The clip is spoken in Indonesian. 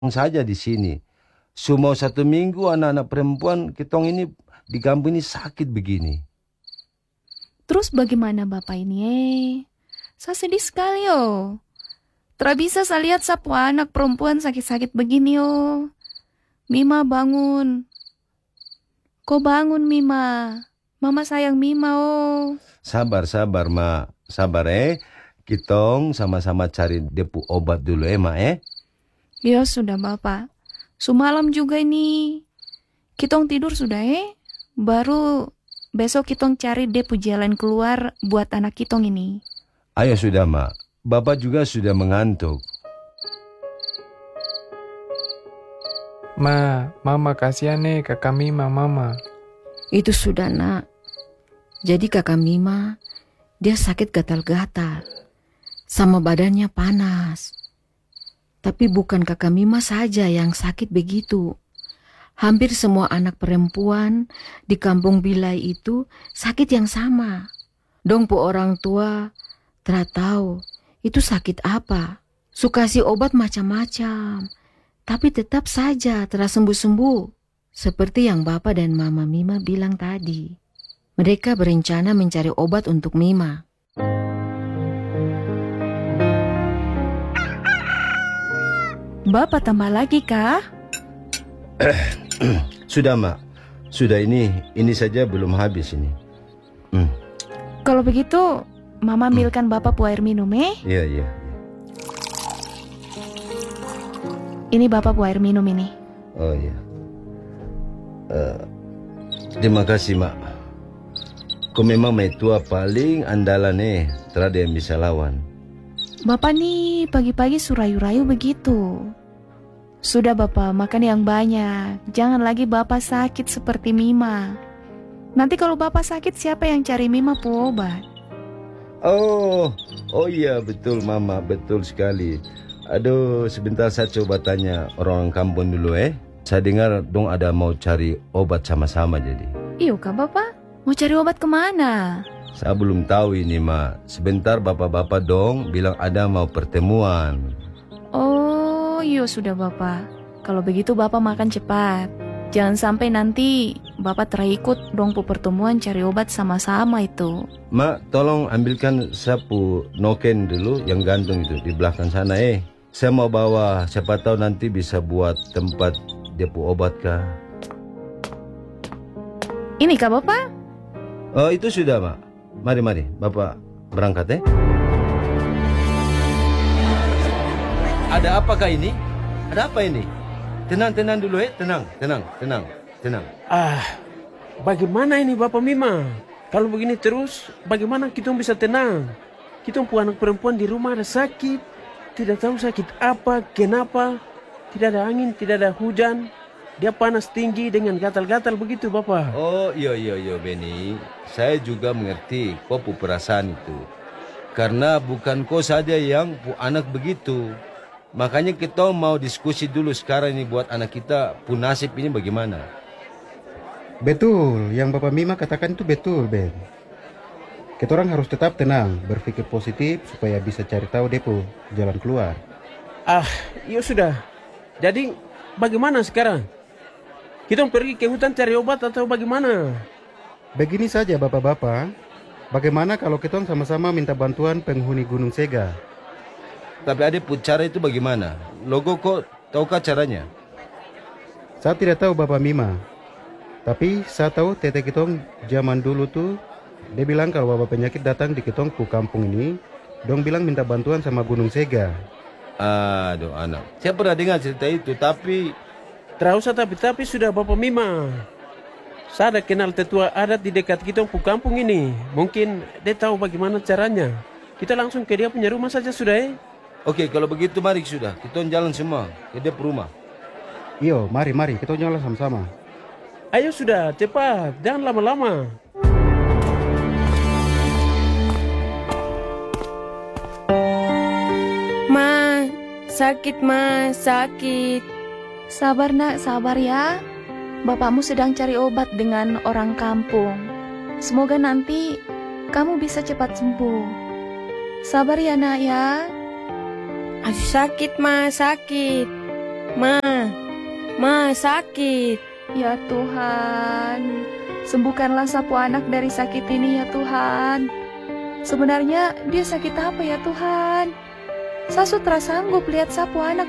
saja di sini. Semua 1 minggu anak-anak perempuan kitong ini di kampung ini sakit begini. Terus bagaimana Bapak ini? Saya sedih sekali oh. Tidak bisa saya lihat sapu anak perempuan sakit-sakit begini oh. Mima bangun. Kok bangun Mima? Mama sayang Mima oh. Sabar Ma. Sabar Kitong sama-sama cari depu obat dulu Ma Ya sudah Bapak. Semalam juga ini. Kitong tidur sudah Baru besok kitong cari depu jalan keluar buat anak kitong ini. Ayo sudah Ma. Bapak juga sudah mengantuk. Mama kasihan kakak Mima mama. Itu sudah nak. Jadi kakak Mima, dia sakit gatal-gatal. Sama badannya panas. Tapi bukan kakak Mima saja yang sakit begitu. Hampir semua anak perempuan di kampung Bilai itu sakit yang sama. Dong pu orang tua tidak tahu itu sakit apa. Suka kasih obat macam-macam. Tapi tetap saja tidak sembuh-sembuh. Seperti yang Bapak dan Mama Mima bilang tadi. Mereka berencana mencari obat untuk Mima. Bapak tambah lagi kah? Sudah Ma. Sudah ini saja belum habis ini. Kalau begitu, Mama ambilkan Bapak air minum Iya. Ini Bapak air minum ini. Oh iya. Terima kasih Mak. Kau memang tua paling andalan tidak ada yang bisa lawan. Bapak nih pagi-pagi surayu-rayu begitu. Sudah Bapak makan yang banyak. Jangan lagi Bapak sakit seperti Mima. Nanti kalau Bapak sakit siapa yang cari Mima pu obat? Oh iya betul Mama, betul sekali. Aduh, sebentar saya coba tanya orang kampung dulu Saya dengar dong ada mau cari obat sama-sama jadi. Iya kah Bapak? Mau cari obat kemana? Saya belum tahu ini Ma. Sebentar bapak-bapak dong bilang ada mau pertemuan. Oh iya sudah Bapak. Kalau begitu Bapak makan cepat. Jangan sampai nanti Bapak terikut dong pu pertemuan cari obat sama-sama itu. Ma, tolong ambilkan sapu noken dulu yang gantung itu di belakang sana Saya mau bawa, siapa tahu nanti bisa buat tempat depo obat kah. Ini kah Bapak? Oh itu sudah Ma. Mari Bapak berangkat Ada apakah ini? Ada apa ini? Tenang dulu tenang. Bagaimana ini Bapak Mima? Kalau begini terus, bagaimana kita bisa tenang? Kita pu anak perempuan di rumah ada sakit, tidak tahu sakit apa, kenapa, tidak ada angin, tidak ada hujan, dia panas tinggi dengan gatal-gatal begitu Bapak. Oh iya Beni, saya juga mengerti kau pu perasaan itu. Karena bukan kau saja yang pu anak begitu. Makanya kita mau diskusi dulu sekarang ini buat anak kita pu nasib ini bagaimana. Betul, yang Bapak Mima katakan itu betul, Ben. Kita orang harus tetap tenang, berpikir positif supaya bisa cari tahu depo jalan keluar. Ya sudah. Jadi bagaimana sekarang? Kita pergi ke hutan cari obat atau bagaimana? Begini saja Bapak-bapak, bagaimana kalau kita sama-sama minta bantuan penghuni Gunung Sega? Tapi ada pun cara itu bagaimana? Logo kok tahukah caranya? Saya tidak tahu Bapak Mima. Tapi saya tahu tete kitong zaman dulu tuh, dia bilang kalau wabah penyakit datang di kitong ku kampung ini, dong bilang minta bantuan sama Gunung Sega. Aduh anak, saya pernah dengar cerita itu tapi... Tidak usah tapi sudah Bapak Mima. Saya ada kenal tetua adat di dekat kitong ku kampung ini. Mungkin dia tahu bagaimana caranya. Kita langsung ke dia punya rumah saja sudah Oke, kalau begitu mari sudah, kita jalan semua ke dia rumah. Iyo, mari, kita jalan sama-sama. Ayo sudah, cepat, jangan lama-lama. Ma, sakit. Sabar nak, sabar ya. Bapakmu sedang cari obat dengan orang kampung. Semoga nanti kamu bisa cepat sembuh. Sabar ya nak ya. Aduh sakit Ma, sakit. Ma sakit. Ya Tuhan, sembuhkanlah sapu anak dari sakit ini ya Tuhan. Sebenarnya dia sakit apa ya Tuhan? Saya sudah sanggup lihat sapu anak